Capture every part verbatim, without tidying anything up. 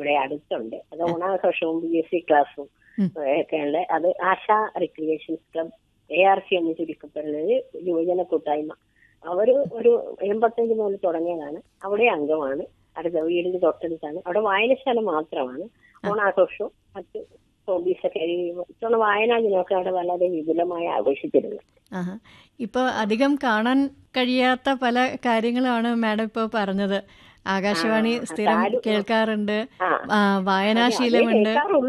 ഇവിടെ അടുത്തുണ്ട്. അത് ഓണാഘോഷവും ബി എസ് സി ക്ലാസ്സും ഒക്കെ ഉണ്ട്. അത് ASHA റിക്രിയേഷൻസ് club, A R C എന്ന് ചുരുക്കപ്പെടുന്നത് യുവജന കൂട്ടായ്മ. അവർ ഒരു എൺപത്തഞ്ച് മുതൽ തുടങ്ങിയതാണ്. അവിടെ അംഗമാണ്. അടുത്ത വീടിന്റെ തൊട്ടടുത്താണ്. അവിടെ വായനശാല മാത്രമാണ്. ഓണാഘോഷവും മറ്റ് ഹോബീസൊക്കെ ഇത്തവണ വായനാ ദിനമൊക്കെ അവിടെ വളരെ വിപുലമായി ആഘോഷിച്ചിരുന്നു. ഇപ്പൊ അധികം കാണാൻ കഴിയാത്ത പല കാര്യങ്ങളാണ് മാഡം ഇപ്പൊ പറഞ്ഞത്. ആകാശവാണി സ്ഥിരം കേൾക്കാറുണ്ട്, വായനാശീലമുണ്ട്.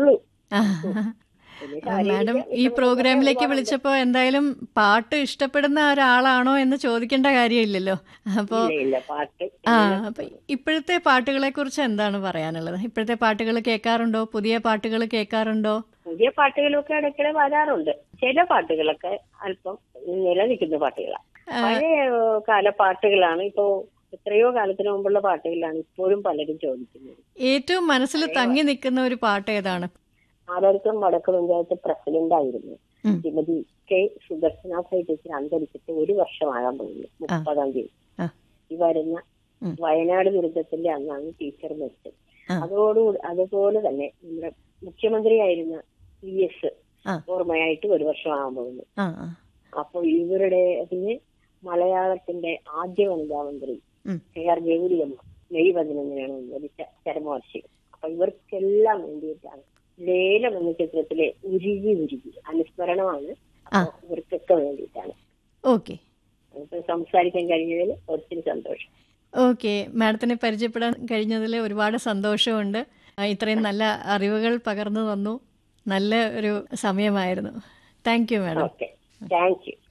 മാഡം ഈ പ്രോഗ്രാമിലേക്ക് വിളിച്ചപ്പോ എന്തായാലും പാട്ട് ഇഷ്ടപ്പെടുന്ന ഒരാളാണോ എന്ന് ചോദിക്കേണ്ട കാര്യമില്ലല്ലോ. അപ്പോ ആ അപ്പൊ ഇപ്പോഴത്തെ പാട്ടുകളെ കുറിച്ച് എന്താണ് പറയാനുള്ളത്? ഇപ്പോഴത്തെ പാട്ടുകൾ കേൾക്കാറുണ്ടോ? പുതിയ പാട്ടുകൾ കേൾക്കാറുണ്ടോ? പുതിയ പാട്ടുകളൊക്കെ ഇടയ്ക്കിടെ വരാറുണ്ട്. ചില പാട്ടുകളൊക്കെ അല്പം നിലനിൽക്കുന്ന പാട്ടുകളാണ്. പഴയ കാല പാട്ടുകളാണ്. ഇപ്പോ എത്രയോ കാലത്തിന് മുമ്പുള്ള പാട്ടുകളാണ് ഇപ്പോഴും പലരും ചോദിക്കുന്നത്. ഏറ്റവും മനസ്സിൽ തങ്ങി നിൽക്കുന്ന ഒരു പാട്ട് ഏതാണ്? ആരോഗ്യം വടക്ക് പഞ്ചായത്ത് പ്രസിഡന്റ് ആയിരുന്നു ശ്രീമതി കെ സുദർശന ടീച്ചർ അന്തരിച്ചിട്ട് ഒരു വർഷമാകാൻ പോകുന്നു. മുപ്പതാം തീയതി ഈ വരുന്ന വയനാട് ദുരന്തത്തിന്റെ അന്നാണ് ടീച്ചർ മരിച്ചത്. അതോടുകൂടി അതുപോലെ തന്നെ നമ്മുടെ മുഖ്യമന്ത്രിയായിരുന്ന പി എസ് ഓർമ്മയായിട്ട് ഒരു വർഷമാകാൻ പോകുന്നു. അപ്പൊ ഇവരുടെ അതിന് മലയാളത്തിന്റെ ആദ്യ വനിതാ മന്ത്രി കെ ആർ ഗൗരിയമ്മ മെയ് പതിനൊന്നിനാണ് മരിച്ച ചരമവാർഷികം. അപ്പൊ ഇവർക്കെല്ലാം വേണ്ടിയിട്ടാണ് ലേലം എന്ന ചിത്രത്തിലെ ഉരുകി ഉരുകി അനുസ്മരണമാണ്. ഇവർക്കൊക്കെ വേണ്ടിയിട്ടാണ്. ഓക്കെ, സംസാരിക്കാൻ കഴിഞ്ഞതിൽ ഒത്തിരി സന്തോഷം. ഓക്കെ, മാഡത്തിനെ പരിചയപ്പെടാൻ കഴിഞ്ഞതിൽ ഒരുപാട് സന്തോഷമുണ്ട്. ഇത്രയും നല്ല അറിവുകൾ പകർന്നു തന്നു. നല്ല ഒരു സമയമായിരുന്നു. Thank you madam. Okay, thank you.